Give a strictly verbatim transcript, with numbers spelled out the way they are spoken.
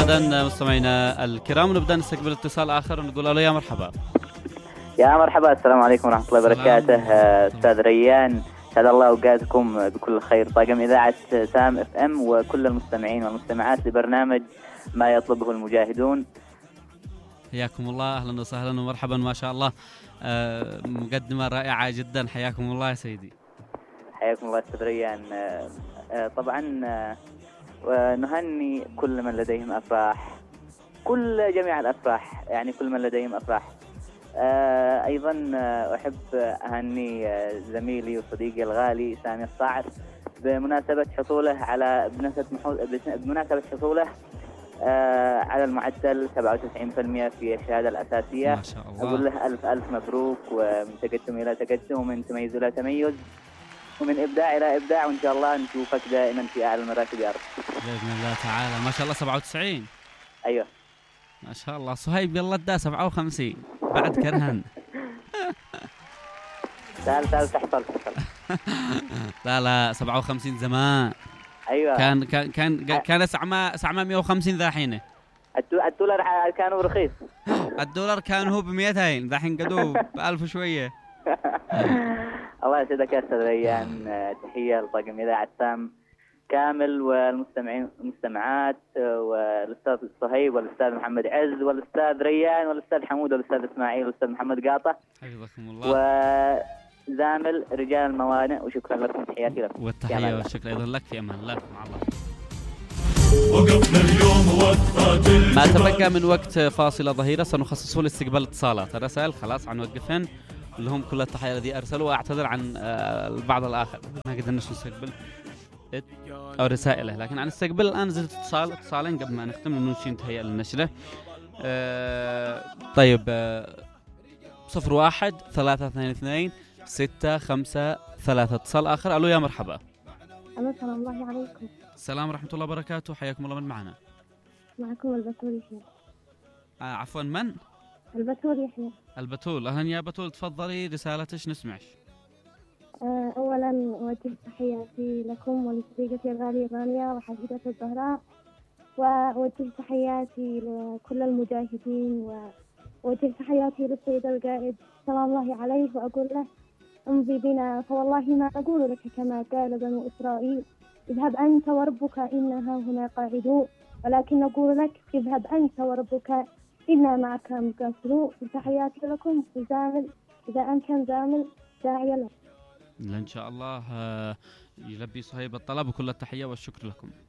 غدا مستمعينا الكرام، نبدأ نستقبل اتصال آخر ونقول له يا مرحبا. يا مرحبا، السلام عليكم ورحمة الله وبركاته. أستاذ ريان، سعد الله أوقاتكم بكل خير. طاقم إذاعة سام اف ام وكل المستمعين والمستمعات لبرنامج ما يطلبه المجاهدون، حياكم الله، أهلا وسهلا ومرحبا. ما شاء الله آه مقدمة رائعة جدا، حياكم الله يا سيدي. حياكم الله أستاذ ريان. آه آه طبعا آه ونهني كل من لديهم أفراح، كل جميع الأفراح، يعني كل من لديهم أفراح. آه أيضا آه أحب أهني آه زميلي وصديقي الغالي سامي الصاعر بمناسبة حصوله على بمناسبة حصوله آه على المعدل سبعة وتسعين بالمئة في الشهادة الأساسية. ما شاء الله. أقول له ألف ألف مبروك، ومن تقدم إلى تقدم، ومن تميز إلى تميز، ومن إبداع إلى إبداع، وإن شاء الله نشوفك دائما في أعلى المراتب يا رب بإذن الله تعالى. ما شاء الله سبعة وتسعين. أيوه ما شاء الله. صهيب يلا دا سبعة وخمسين بعد كرهن. سهل سهل تحصل. لا لا سبعة وخمسين زمان. أيوه كان كان كان كان سبعمائة سبعمائة وخمسين ذا حينه. الدولار كانوا رخيص. الدولار كان هو بمئتين، ذا حين قدوه بألف شوية. الله يسعدك يا أستاذ ريان. تحية لطاقم إذاعة سام كامل والمستمعين والمستمعات والأستاذ صهيب والأستاذ محمد عز والأستاذ ريان والأستاذ حمود والأستاذ إسماعيل والأستاذ محمد قاطة حفظكم الله، وزامل رجال الموانئ. وشكرا لكم، تحياتي لكم. والتحية والشكر أيضا لك. في أمان الله، مع الله. وقفنا اليوم وقفة ما تبقى من وقت فاصلة ظهيرة سنخصصه لاستقبال اتصالات الرسائل، خلاص عن وقفهن لهم كل التحية الذي أرسلوا، وأعتذر عن البعض الآخر ما قدرناش نستقبل أو رسائله، لكن عن استقبال الآن زلت اتصال اتصالين قبل ما نختم لننشي نتهيأ للنشرة. أه طيب أه صفر واحد ثلاثة اثنين اثنين ستة خمسة ثلاثة. اتصال آخر. ألو يا مرحبا. ألو السلام الله عليكم. السلام ورحمة الله وبركاته، حياكم الله. من معنا؟ معكم البتول يحيى. آه عفوا من؟ البتول يحيى. البتول، أهلا يا بتول، تفضلي رسالتش نسمعش. أه أولا أوجه تحياتي لكم ولصديقتي الغالية رانيا وحفيدة الزهراء، وأوجه تحياتي لكل المجاهدين، وأوجه تحياتي للسيد القائد سلام الله عليه، وأقول له امضي بنا فوالله ما أقول لك كما قال بنو إسرائيل اذهب أنت وربك إنها هنا قاعدون، ولكن نقول لك اذهب أنت وربك إنا معك مقاتلون. تحياتي لكم وزامل إذا أمكن زامل داعي له. إن شاء الله يلبي صهيب الطلب، وكل التحية والشكر لكم.